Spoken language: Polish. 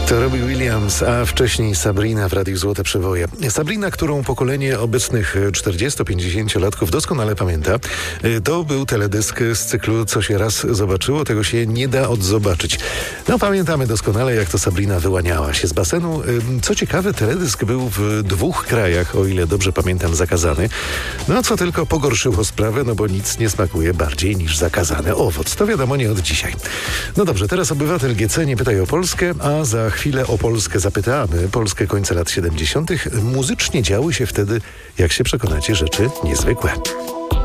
To Robbie Williams, a wcześniej Sabrina w Radiu Złote Przewoje. Sabrina, którą pokolenie obecnych 40-50-latków doskonale pamięta, to był teledysk z cyklu Co się raz zobaczyło, tego się nie da odzobaczyć. No pamiętamy doskonale, jak to Sabrina wyłaniała się z basenu. Co ciekawe, teledysk był w 2 krajach, o ile dobrze pamiętam, zakazany. No co tylko pogorszyło sprawę, no bo nic nie smakuje bardziej niż zakazany owoc. To wiadomo nie od dzisiaj. No dobrze, teraz obywatel GC nie pytaj o Polskę, a za chwilę o Polskę zapytamy. Polskę końca lat 70. Muzycznie działy się wtedy, jak się przekonacie, rzeczy niezwykłe.